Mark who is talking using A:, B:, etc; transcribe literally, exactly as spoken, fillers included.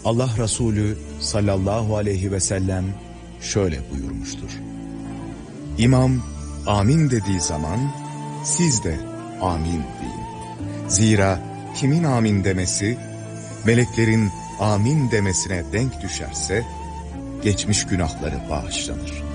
A: Allah Resulü sallallahu aleyhi ve sellem şöyle buyurmuştur. İmam amin dediği zaman siz de amin deyin. Zira kimin amin demesi, meleklerin amin demesine denk düşerse, geçmiş günahları bağışlanır.